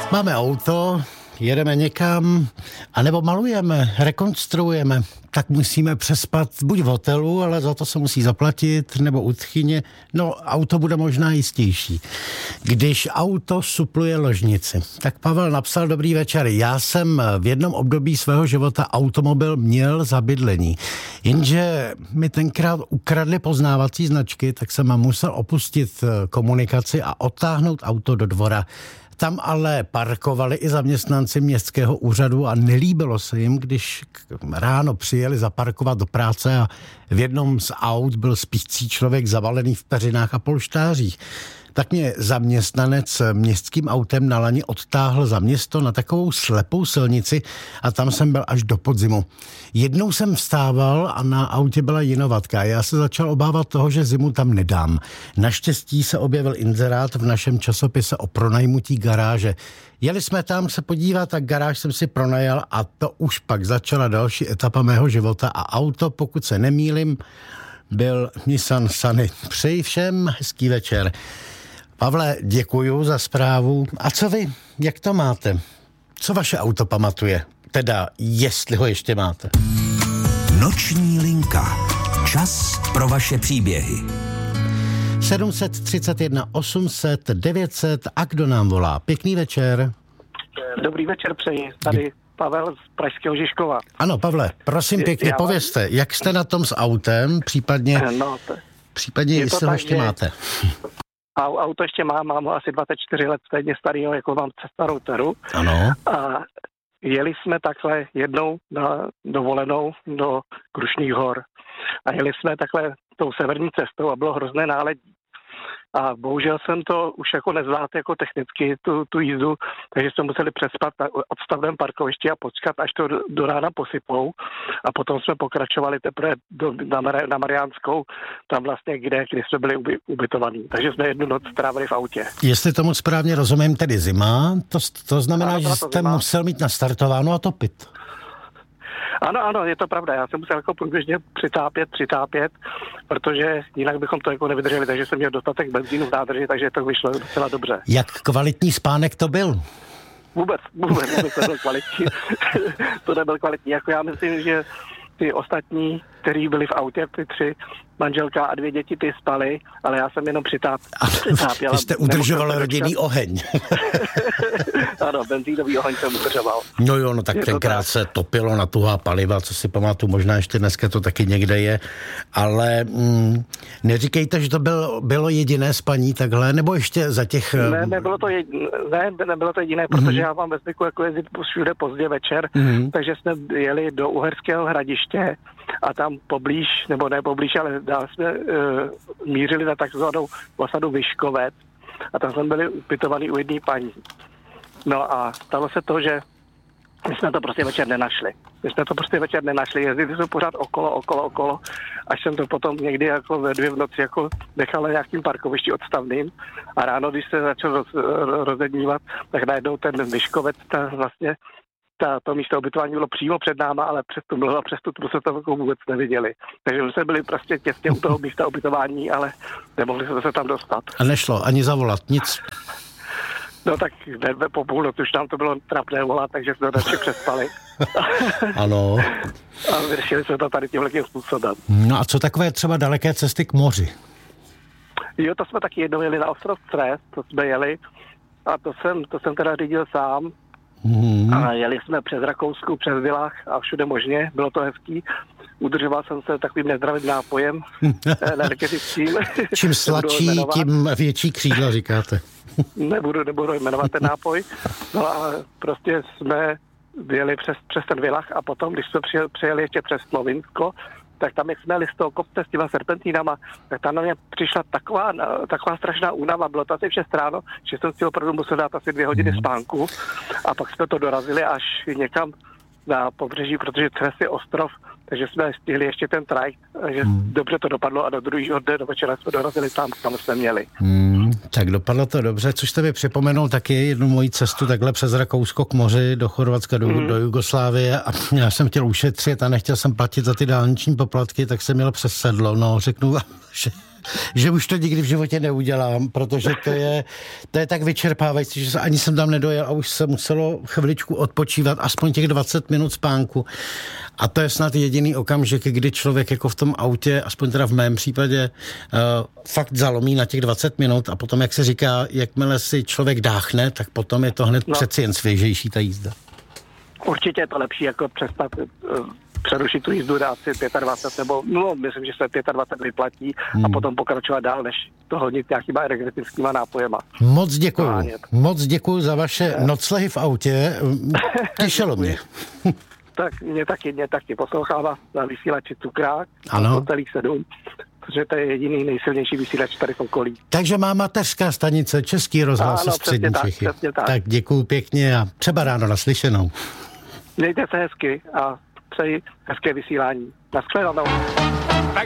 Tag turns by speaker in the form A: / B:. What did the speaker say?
A: Máme auto, jedeme někam, anebo malujeme, rekonstruujeme, tak musíme přespat buď v hotelu, ale za to se musí zaplatit, nebo u tchyně. No, auto bude možná jistější. Když auto supluje ložnici. Tak Pavel napsal: dobrý večer, já jsem v jednom období svého života automobil měl za bydlení. Jenže mi tenkrát ukradli poznávací značky, tak jsem musel opustit komunikaci a odtáhnout auto do dvora. Tam ale parkovali i zaměstnanci městského úřadu a nelíbilo se jim, když ráno přijeli zaparkovat do práce a v jednom z aut byl spící člověk zavalený v peřinách a polštářích. Tak mě zaměstnanec městským autem na lani odtáhl za město na takovou slepou silnici a tam jsem byl až do podzimu. Jednou jsem vstával a na autě byla jinovatka. Já se začal obávat toho, že zimu tam nedám. Naštěstí se objevil inzerát v našem časopise o pronajmutí garáže. Jeli jsme tam se podívat a garáž jsem si pronajal a to už pak začala další etapa mého života a auto, pokud se nemýlim, byl Nissan Sunny. Přeji všem hezký večer. Pavle, děkuju za zprávu. A co vy? Jak to máte? Co vaše auto pamatuje? Teda, jestli ho ještě máte.
B: Noční linka. Čas pro vaše příběhy.
A: 731 800 900 a kdo nám volá? Pěkný večer.
C: Dobrý večer přeji. Tady Pavel z Pražského Žižkova.
A: Ano, Pavle, prosím pěkně, povězte, jak jste na tom s autem, případně jestli ho ještě máte.
C: Auto ještě mám ho asi 24 let stejně starýho, jako mám starou dceru.
A: Ano.
C: A jeli jsme takhle jednou na dovolenou do Krušných hor. A jeli jsme takhle tou severní cestou a bylo hrozné náledí. A bohužel jsem to už jako nezvládl jako technicky, tu jízdu, takže jsme museli přespat na odstavném parkovišti a počkat, až to do rána posypou. A potom jsme pokračovali teprve na Mariánskou, tam vlastně, kde jsme byli ubytovaní. Takže jsme jednu noc strávili v autě.
A: Jestli tomu správně rozumím, tedy zima, to znamená, že jste musel mít nastartováno a topit.
C: Ano, je to pravda. Já jsem musel jako průběžně přitápět, protože jinak bychom to jako nevydrželi, takže jsem měl dostatek benzínu v nádrži, takže to vyšlo docela dobře.
A: Jak kvalitní spánek to byl?
C: Vůbec to nebyl kvalitní. To nebyl kvalitní. Jako já myslím, že ty ostatní, kteří byli v autě, ty 3, manželka a 2 děti, ty spali, ale já jsem jenom přitápěl.
A: Vy jste udržoval rodinný oheň.
C: Ano, benzínový oheň jsem udržoval.
A: No jo, no tak tenkrát se topilo na tuhá paliva, co si pamatuju, možná ještě dneska to taky někde je, ale neříkejte, že to bylo jediné spaní takhle, nebo ještě za těch...
C: Nebylo to jediné, protože já mám ve zvyku jako jezdit všude pozdě večer, takže jsme jeli do Uherského Hradiště a tam poblíž, nebo ne poblíž, ale dál jsme mířili na takzvanou osadu Vyškovec a tam jsme byli ubytovaní u jedné paní. No a stalo se to, že my jsme to prostě večer nenašli. Jezdili jsme pořád okolo, až jsem to potom někdy jako ve 2 v noci jako nechal na nějakým parkovišti odstavným a ráno, když se začal rozednívat, tak najednou ten Vyškovec, to místo ubytování bylo přímo před náma, ale přes tu mlhu a přes tu tmu se to vůbec neviděli. Takže my jsme byli prostě těsně u toho místa ubytování, ale nemohli jsme se tam dostat.
A: A nešlo ani zavolat, nic?
C: No tak po půlnoci už nám to bylo trapné volat, takže jsme radši přespali.
A: Ano.
C: A vyřešili jsme to tady tímhletím způsobem.
A: No a co takové třeba daleké cesty k moři?
C: Jo, to jsme taky jednou jeli na ostrov Cres, to jsme jeli a to jsem teda řídil sám. A jeli jsme přes Rakousku, přes Villach a všude možně, bylo to hezký. Udržoval jsem se takovým nezdravým nápojem energetickým.
A: Čím sladší, tím větší křídla, říkáte.
C: Nebudu jmenovat ten nápoj. No a prostě jsme jeli přes ten Villach a potom, když jsme přijeli ještě přes Slovinsko, tak tam, jak jsme jeli z toho kopce s těma serpentínama, tak tam na mě přišla taková strašná únava. Bylo to asi v 6 ráno, že jsem si opravdu musel dát asi 2 hodiny spánku a pak jsme to dorazili až někam na pobřeží, protože Cres je ostrov, takže jsme stihli ještě ten trajekt, že dobře to dopadlo a do druhého dne do večera jsme dorazili tam, kam jsme měli.
A: Tak dopadlo to dobře, což jste mi připomenul taky jednu moji cestu takhle přes Rakousko k moři, do Chorvatska, do Jugoslávie a já jsem chtěl ušetřit a nechtěl jsem platit za ty dálniční poplatky, tak jsem měl přes sedlo, no řeknu, že že už to nikdy v životě neudělám, protože to je tak vyčerpávající, že ani jsem tam nedojel a už se muselo chviličku odpočívat, aspoň těch 20 minut spánku. A to je snad jediný okamžik, kdy člověk jako v tom autě, aspoň teda v mém případě, fakt zalomí na těch 20 minut a potom, jak se říká, jakmile si člověk dáchne, tak potom je to hned přeci jen svěžejší ta jízda.
C: Určitě je to lepší jako přestat přerušit tu jízdu, dát si 25, nebo myslím, že se 25 vyplatí a potom pokračovat dál, než to hodnit nějakýma energetickýma nápojema.
A: Moc děkuju za vaše noclehy v autě. Těšilo mě.
C: Tak mě taky poslouchává na vysílači Cukrák, Hotelík 7, protože to je jediný nejsilnější vysílač tady v okolí.
A: Takže má mateřská stanice Český rozhlas ze Střední Čechy. Tak děkuju pěkně a třeba ráno naslyšenou.
C: Mějte se hezky a přeji hezké vysílání. Naschledanou.